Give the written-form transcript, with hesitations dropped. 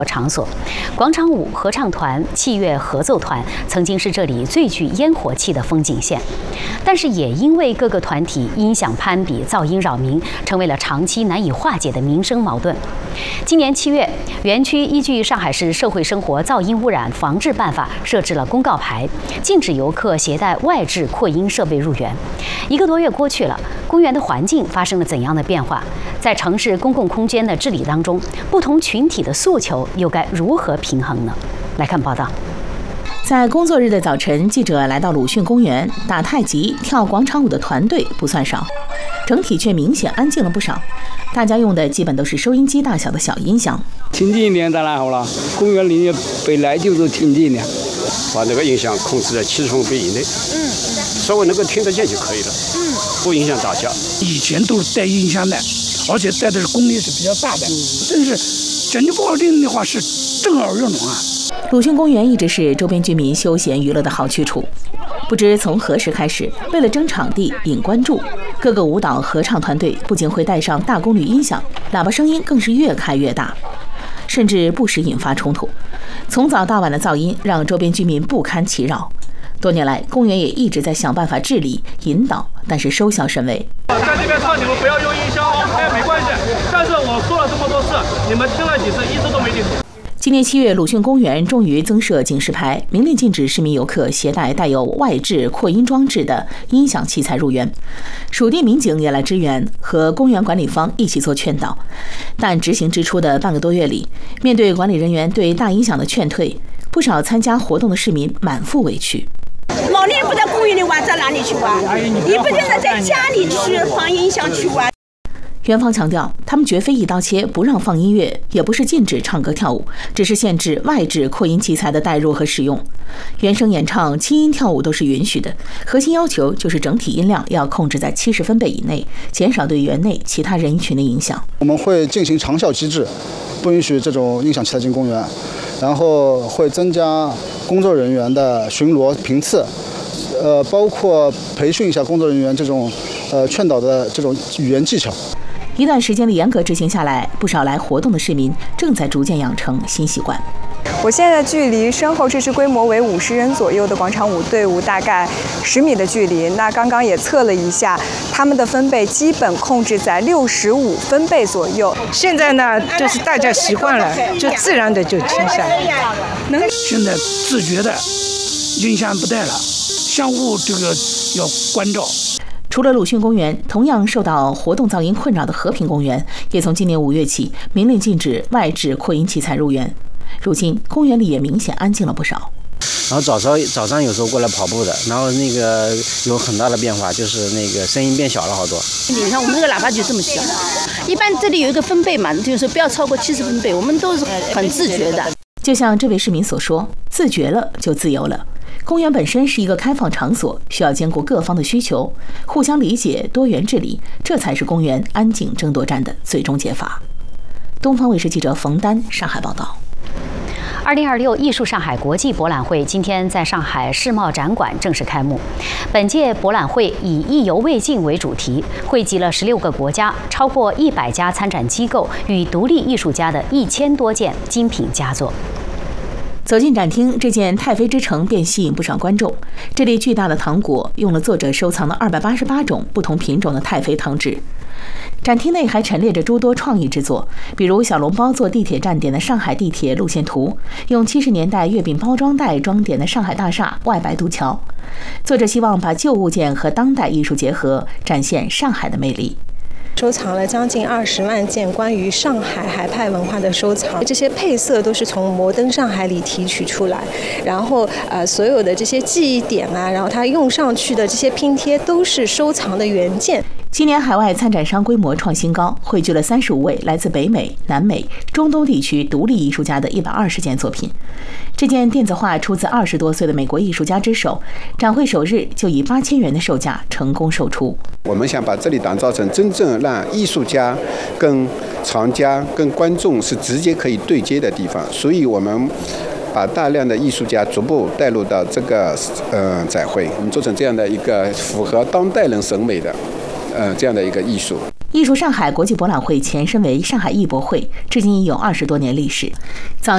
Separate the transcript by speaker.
Speaker 1: 场所，广场舞合唱团、器乐合奏团曾经是这里最具烟火气的风景线，但是也因为各个团体音响攀比、噪音扰民，成为了长期难以化解的民生矛盾。今年7月，园区依据上海市社会生活噪音污染防治办法设置了公告牌，禁止游客携带外置扩音设备入园。1个多月过去了，公园的环境发生了怎样的变化？在城市公共空间的治理当中，不同群体的诉求又该如何平衡呢？来看报道。
Speaker 2: 在工作日的早晨，记者来到鲁迅公园，打太极、跳广场舞的团队不算少，整体却明显安静了不少。大家用的基本都是收音机大小的小音响。
Speaker 3: 清静一点当然好了，公园里本来就是清静的，
Speaker 4: 把那个音响控制在70分贝以内，稍微能够听得见就可以了，不影响大家。
Speaker 5: 以前都是带音响的，而且带的是功率是比较大的，真是讲句不好听的话是震耳欲聋啊。
Speaker 2: 鲁迅公园一直是周边居民休闲娱乐的好去处，不知从何时开始，为了争场地、引关注，各个舞蹈合唱团队不仅会带上大功率音响，喇叭声音更是越开越大，甚至不时引发冲突。从早到晚的噪音让周边居民不堪其扰。多年来，公园也一直在想办法治理、引导，但是收效甚微。
Speaker 6: 在这边唱，你们不要用音箱哦，没关系。但是我说了这么多次，你们听了几次，一直都没听懂。
Speaker 2: 今年7月，鲁迅公园终于增设警示牌，明令禁止市民游客携带带有外置扩音装置的音响器材入园。属地民警也来支援，和公园管理方一起做劝导。但执行之初的半个多月里，面对管理人员对大音响的劝退，不少参加活动的市民满腹委屈。
Speaker 7: 老年人不在公园里玩，在哪里去玩？你不就是在家里去放音响去玩？
Speaker 2: 园方强调，他们绝非一刀切，不让放音乐，也不是禁止唱歌跳舞，只是限制外置扩音器材的带入和使用。原声演唱、轻音跳舞都是允许的，核心要求就是整体音量要控制在70分贝以内，减少对园内其他人群的影响。
Speaker 8: 我们会进行长效机制，不允许这种音响器材进公园，然后会增加工作人员的巡逻频次，包括培训一下工作人员这种劝导的这种语言技巧。
Speaker 2: 一段时间的严格执行下来，不少来活动的市民正在逐渐养成新习惯。
Speaker 9: 我现在距离身后这支规模为50人左右的广场舞队伍大概10米的距离。那刚刚也测了一下，他们的分贝基本控制在65分贝左右。
Speaker 10: 现在呢，就是大家习惯了，就自然的就停下来。
Speaker 5: 现在自觉的音响不带了，相互这个要关照。
Speaker 2: 除了鲁迅公园，同样受到活动噪音困扰的和平公园，也从今年5月起明令禁止外置扩音器材入园。如今公园里也明显安静了不少。
Speaker 11: 然后早上有时候过来跑步的，然后那个有很大的变化，就是那个声音变小了好多。
Speaker 12: 你看我们那个喇叭就这么小，一般这里有一个分贝嘛，就是不要超过70分贝，我们都是很自觉的。
Speaker 2: 就像这位市民所说，自觉了就自由了。公园本身是一个开放场所，需要兼顾各方的需求，互相理解、多元治理，这才是公园安静争夺战的最终解法。东方卫视记者冯丹上海报道。
Speaker 1: 2026艺术上海国际博览会今天在上海世贸展馆正式开幕。本届博览会以意犹未尽为主题，汇集了16个国家、超过100家参展机构与独立艺术家的1000多件精品佳作。走进展厅，这件太妃之城便吸引不少观众。这里巨大的糖果用了作者收藏的288种不同品种的太妃糖纸。展厅内还陈列着诸多创意之作，比如小笼包做地铁站点的上海地铁路线图，用70年代月饼包装袋装点的上海大厦外白渡桥。作者希望把旧物件和当代艺术结合，展现上海的魅力。
Speaker 13: 收藏了将近20万件关于上海海派文化的收藏，这些配色都是从摩登上海里提取出来，然后所有的这些记忆点啊，然后它用上去的这些拼贴都是收藏的原件。
Speaker 2: 今年海外参展商规模创新高，汇聚了35位来自北美、南美、中东地区独立艺术家的120件作品。这件电子画出自20多岁的美国艺术家之手，展会首日就以8000元的售价成功售出。
Speaker 14: 我们想把这里打造成真正让艺术家跟藏家跟观众是直接可以对接的地方，所以我们把大量的艺术家逐步带入到这个展会，我们做成这样的一个符合当代人审美的这样的一个艺术。
Speaker 2: 艺术上海国际博览会前身为上海艺博会，至今已有20多年历史。早